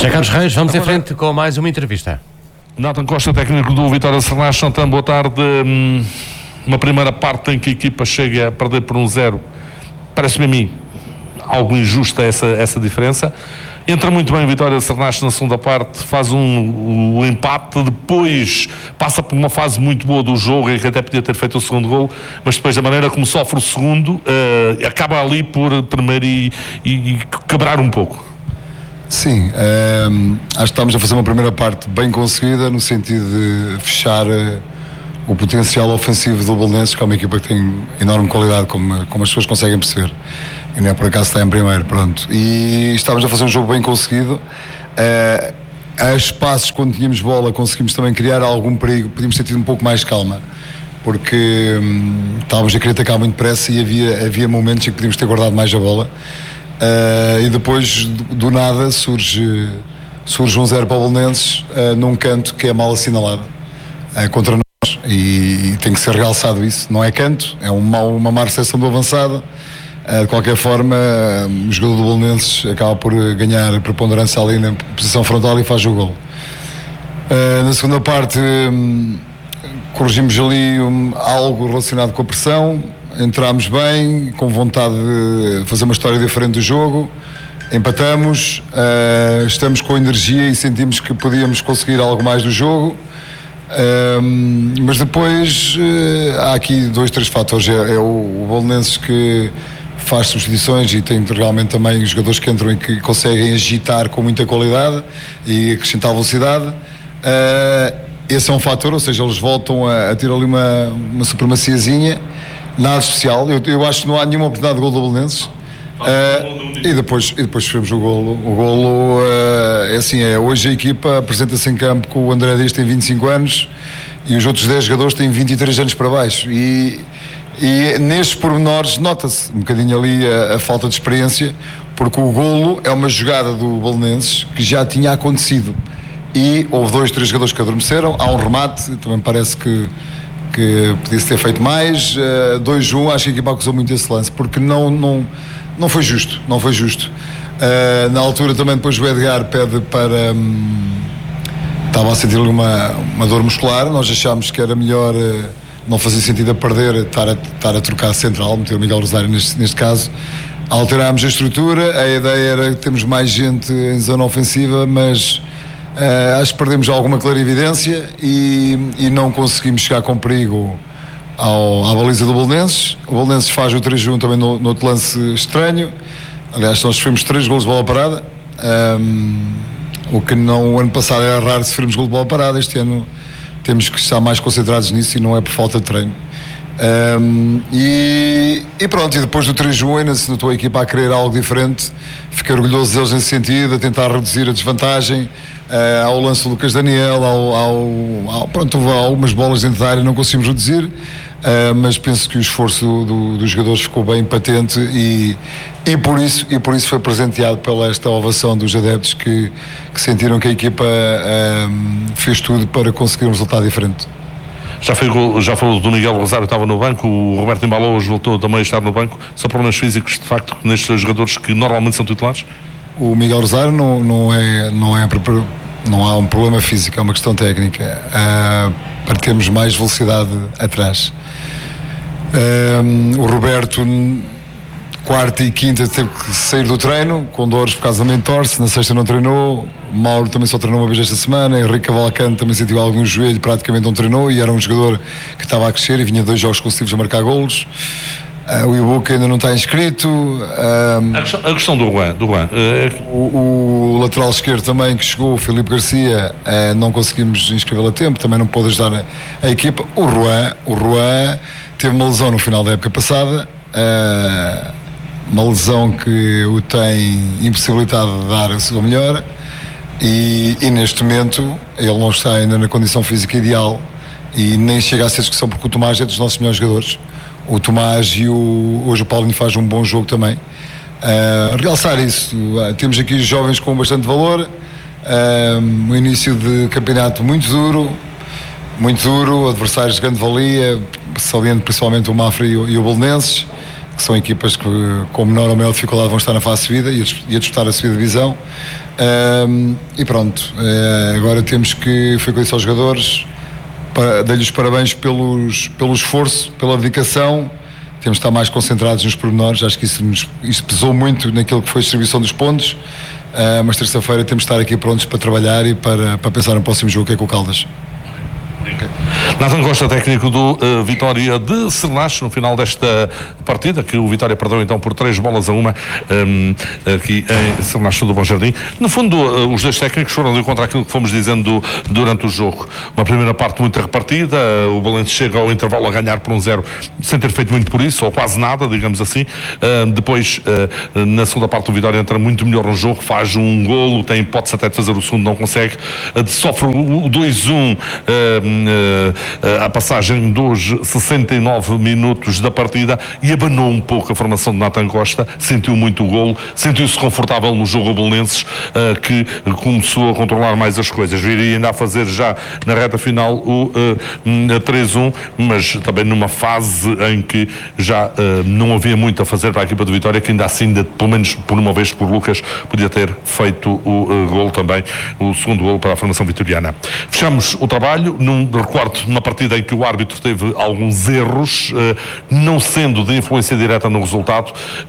José Carlos Reis, vamos em frente com mais uma entrevista. Nathan Costa, técnico do Vitória de Sernas. Santana, boa tarde. Uma primeira parte em que a equipa chega a perder por 1-0, parece-me a mim algo injusta essa diferença. Entra muito bem o Vitória de Sernas na segunda parte, faz um empate, depois passa por uma fase muito boa do jogo, em que até podia ter feito o segundo golo, mas depois da maneira como sofre o segundo, acaba ali por tremer e quebrar um pouco. Sim, acho que estamos a fazer uma primeira parte bem conseguida, no sentido de fechar o potencial ofensivo do Belenenses, que é uma equipa que tem enorme qualidade, como as pessoas conseguem perceber, e não é por acaso está em primeiro, pronto. E estávamos a fazer um jogo bem conseguido. A espaços, quando tínhamos bola, conseguimos também criar algum perigo, podíamos ter tido um pouco mais de calma, porque estávamos a querer atacar muito depressa e havia momentos em que podíamos ter guardado mais a bola. E depois do nada surge 1-0 para o Belenenses, num canto que é mal assinalado contra nós, e tem que ser realçado isso. Não é canto, é uma má recepção do avançado. De qualquer forma, o jogador do Belenenses acaba por ganhar preponderância ali na posição frontal e faz o gol. Na segunda parte, corrigimos ali algo relacionado com a pressão. Entramos bem, com vontade de fazer uma história diferente do jogo, empatamos, estamos com energia e sentimos que podíamos conseguir algo mais do jogo, mas depois há aqui 2-3 fatores. É o Belenenses que faz substituições e tem realmente também os jogadores que entram e que conseguem agitar com muita qualidade e acrescentar velocidade. Esse é um fator, ou seja, eles voltam a ter ali uma supremaciazinha. Nada especial, eu acho que não há nenhuma oportunidade de gol do Belenenses. E depois sofremos o golo. O golo é assim, hoje a equipa apresenta-se em campo com o André Dias, tem 25 anos, e os outros 10 jogadores têm 23 anos para baixo. E nestes pormenores nota-se um bocadinho ali a falta de experiência, porque o golo é uma jogada do Belenenses que já tinha acontecido. E houve 2-3 jogadores que adormeceram, há um remate, também parece que podia-se ter feito mais. 2-1, acho que a equipa acusou muito esse lance, porque não foi justo, não foi justo. Na altura também depois o Edgar pede para... estava a sentir uma dor muscular, nós achámos que era melhor, não fazia sentido a perder, estar a trocar a central, meter o Miguel Rosário neste caso. Alterámos a estrutura, a ideia era que temos mais gente em zona ofensiva, mas... acho que perdemos alguma clarividência e não conseguimos chegar com perigo à baliza do Belenenses. O Belenenses faz o 3-1 também no outro lance estranho. Aliás, nós sofremos 3 golos de bola parada, o que o ano passado era raro sofrermos gol de bola parada. Este ano temos que estar mais concentrados nisso, e não é por falta de treino. E pronto, e depois do 3-1 ainda se notou a equipa a querer algo diferente. Fiquei orgulhoso deles nesse sentido, a tentar reduzir a desvantagem. Ao lance do Lucas Daniel, pronto, houve algumas bolas dentro da área, não conseguimos reduzir, mas penso que o esforço dos jogadores ficou bem patente e por isso foi presenteado pela esta ovação dos adeptos que sentiram que a equipa fez tudo para conseguir um resultado diferente. Já falou do Miguel Rosário, estava no banco, o Roberto Embalou hoje voltou também a estar no banco. São problemas físicos, de facto, nestes jogadores que normalmente são titulares? O Miguel Rosário não há um problema físico, é uma questão técnica, para termos mais velocidade atrás. O Roberto, quarta e quinta, teve que sair do treino com dores por causa da mentorce. Na sexta não treinou. O Mauro também só treinou uma vez esta semana. Henrique Cavalcante também sentiu algo no joelho, praticamente não treinou, e era um jogador que estava a crescer e vinha 2 jogos consecutivos a marcar golos. O Ibuca ainda não está inscrito. A questão do Juan. O lateral esquerdo também que chegou, o Filipe Garcia, não conseguimos inscrevê-lo a tempo, também não pôde ajudar a equipa. O Juan teve uma lesão no final da época passada, uma lesão que o tem impossibilitado de dar a sua melhor, e neste momento ele não está ainda na condição física ideal e nem chega a ser discussão, porque o Tomás é dos nossos melhores jogadores. O Tomás e hoje o Paulinho faz um bom jogo também. Realçar isso, temos aqui jovens com bastante valor, um início de campeonato muito duro, adversários de grande valia, saliendo principalmente o Mafra e o Belenenses, que são equipas que com menor ou maior dificuldade vão estar na fase de subida e a disputar a subida de divisão. E pronto, agora temos que, foi com isso aos jogadores, dar-lhes parabéns pelo esforço, pela dedicação. Temos de estar mais concentrados nos pormenores. Acho que isso pesou muito naquilo que foi a distribuição dos pontos, mas terça-feira temos de estar aqui prontos para trabalhar e para pensar no próximo jogo, que é com o Caldas. Nathan Costa, técnico do Vitória de Sernache, no final desta partida, que o Vitória perdeu então por 3-1 aqui em Sernache do Bom Jardim. No fundo, os dois técnicos foram de contra aquilo que fomos dizendo durante o jogo. Uma primeira parte muito repartida, o Belenenses chega ao intervalo a ganhar por 1-0 sem ter feito muito por isso, ou quase nada, digamos assim. Depois, na segunda parte, o Vitória entra muito melhor no jogo, faz um golo, tem hipótese até de fazer o segundo, não consegue, sofre o 2-1 a passagem dos 69 minutos da partida e abanou um pouco a formação de Nathan Costa, sentiu muito o golo, sentiu-se confortável no jogo Belenenses, que começou a controlar mais as coisas, viria ainda a fazer já na reta final o 3-1, mas também numa fase em que já não havia muito a fazer para a equipa do Vitória, que ainda assim, pelo menos por uma vez por Lucas, podia ter feito o golo também, o segundo golo para a formação vitoriana. Fechamos o trabalho, recordo, numa partida em que o árbitro teve alguns erros, não sendo de influência direta no resultado.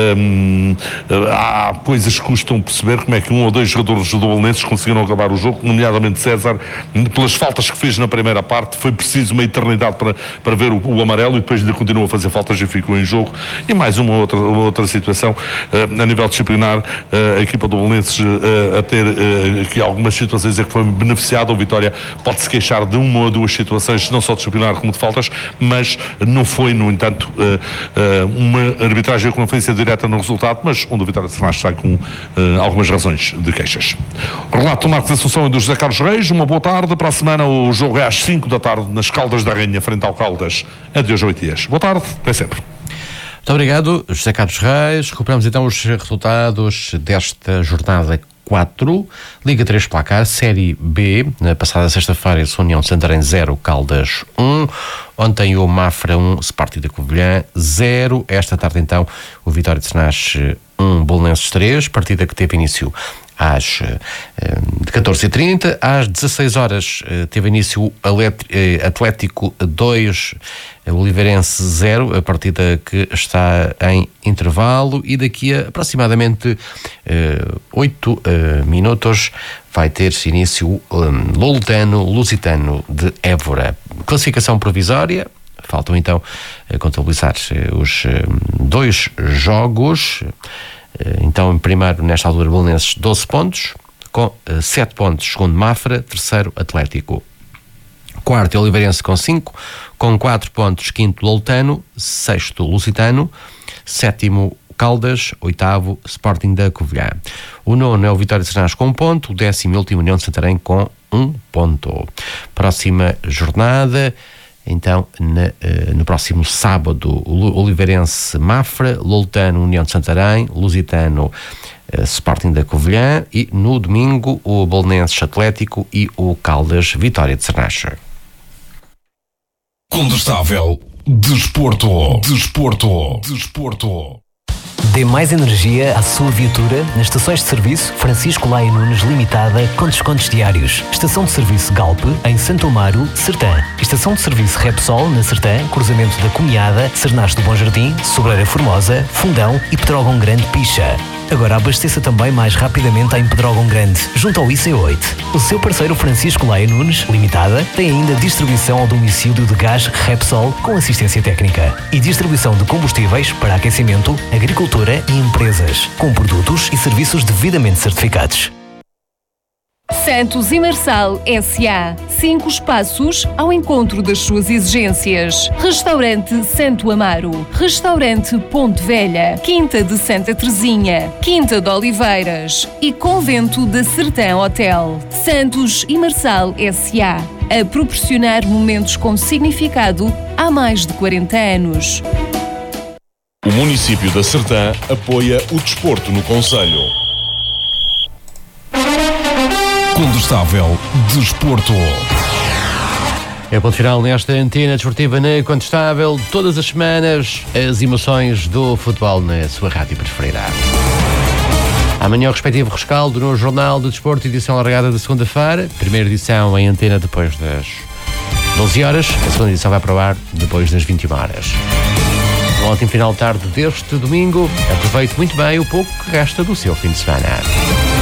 Há coisas que custam perceber, como é que um ou dois jogadores do Belenenses conseguiram acabar o jogo, nomeadamente César, pelas faltas que fez na primeira parte. Foi preciso uma eternidade para ver o amarelo, e depois ainda continua a fazer faltas e ficou em jogo. E mais uma outra situação, a nível disciplinar, a equipa do Belenenses a ter aqui algumas situações em que foi beneficiada. O Vitória pode se queixar de uma ou duas situações, não só disciplinar como de faltas, mas não foi, no entanto, uma arbitragem com influência direta no resultado, mas onde o Vitória de Sernache sai com algumas razões de queixas. Relato do Marcos Assunção e do José Carlos Reis. Uma boa tarde. Para a semana o jogo é às 5 da tarde nas Caldas da Rainha, frente ao Caldas, a de hoje 8 dias. Boa tarde, até sempre. Muito obrigado, José Carlos Reis. Recuperamos então os resultados desta jornada 4, Liga 3 placar, Série B, na passada sexta-feira, a União de Santarém 0, Caldas 1, ontem o Mafra 1, Sporting da Covilhã 0, esta tarde então o Vitória de Sernache 1, Belenenses 3, partida que teve início às de 14h30, às 16 horas teve início o Atlético 2, Oliveirense 0, a partida que está em intervalo, e daqui a aproximadamente 8 minutos vai ter-se início o Lusitano de Évora. Classificação provisória, faltam então contabilizar os dois jogos. Então, em primeiro, nesta altura, Belenenses 12 pontos, com 7 pontos, segundo Mafra, terceiro Atlético. Quarto, Oliveirense com 5, com 4 pontos, quinto Loutano, sexto Lusitano, sétimo Caldas, oitavo Sporting da Covilhã. O nono é o Vitória de Sernache com 1 ponto, o décimo e último União de Santarém com 1 ponto. Próxima jornada, então, no próximo sábado, Oliveirense Mafra, Loutano União de Santarém, Lusitano Sporting da Covilhã, e no domingo o Belenenses Atlético e o Caldas Vitória de Sernache. Condestável Desporto. Dê mais energia à sua viatura nas estações de serviço Francisco Laia Nunes Limitada, com descontos diários. Estação de serviço Galp, em Santo Amaro, Sertã. Estação de serviço Repsol, na Sertã, cruzamento da Cunhada, Sernache do Bom Jardim, Sobreira Formosa, Fundão e Pedrógão Grande Picha. Agora abasteça também mais rapidamente em Pedrógão Grande, junto ao IC8. O seu parceiro Francisco Laia Nunes Limitada tem ainda distribuição ao domicílio de gás Repsol com assistência técnica e distribuição de combustíveis para aquecimento, agricultura e empresas, com produtos e serviços devidamente certificados. Santos e Marçal S.A. 5 espaços ao encontro das suas exigências. Restaurante Santo Amaro, Restaurante Ponte Velha, Quinta de Santa Teresinha, Quinta de Oliveiras e Convento da Sertã Hotel. Santos e Marçal S.A. a proporcionar momentos com significado há mais de 40 anos. O município da Sertã apoia o desporto no concelho. Condestável Desporto. É ponto final nesta antena desportiva na Incontestável. Todas as semanas, as emoções do futebol na sua rádio preferida. Amanhã o respectivo rescaldo no Jornal do Desporto, edição alargada da segunda-feira. Primeira edição em antena depois das 12 horas. A segunda edição vai para o ar depois das 21 horas. Um ótimo final de tarde deste domingo. Aproveite muito bem o pouco que resta do seu fim de semana.